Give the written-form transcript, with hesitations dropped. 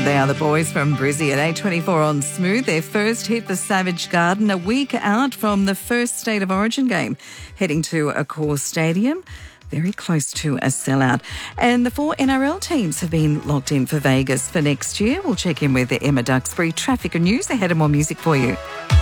They are the boys from Brizzy at 8:24 on Smooth. Their first hit, the Savage Garden, a week out from the first State of Origin game, heading to Accor Stadium. Very close to a sellout. And the 4 NRL teams have been locked in for Vegas for next year. We'll check in with Emma Duxbury. Traffic and news ahead, and more music for you.